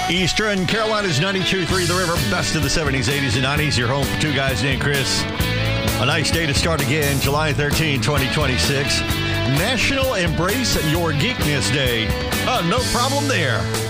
Eastern Carolina's 92.3 The River, best of the 70s, 80s, and 90s. Your home for two guys named Chris. A nice day to start again, July 13, 2026. National Embrace Your Geekness Day. Oh, no problem there.